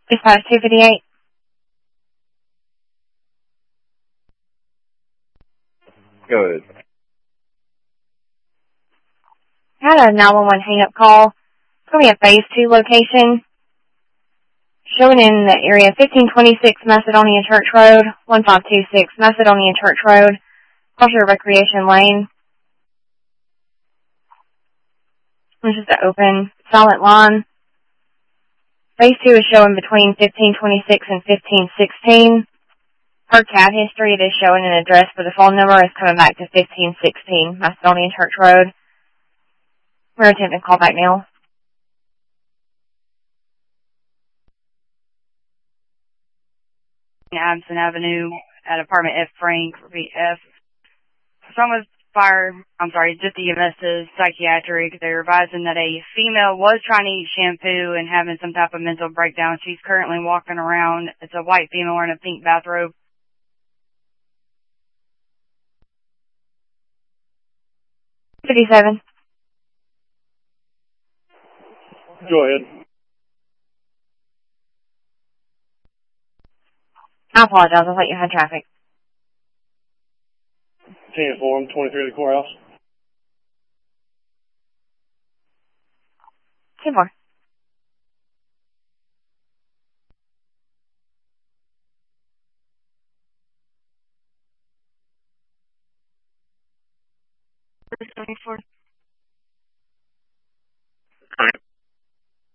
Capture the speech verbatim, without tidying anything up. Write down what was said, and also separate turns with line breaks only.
Dispatch two fifty-eight.
Go ahead.
I had a nine one one hang-up call. It's going to be a phase two location. Showing in the area fifteen twenty-six Macedonia Church Road, fifteen twenty-six Macedonia Church Road, Crossroad Recreation Lane. It's just an open, silent line. Phase two is showing between fifteen twenty-six and fifteen sixteen. Per cat history, it is showing an address, but the phone number is coming back to fifteen sixteen Macedonia Church Road. We're attempting to call back now.
Addison Avenue at apartment F Frank, repeat F. Someone's fire, I'm sorry, just the E M S is psychiatric. They're advising that a female was trying to eat shampoo and having some type of mental breakdown. She's currently walking around. It's a white female wearing a pink bathrobe.
fifty-seven.
Go ahead.
I apologize. I thought you had traffic.
ten four, twenty-three of the courthouse.
Two more.
seventy-four.
All right.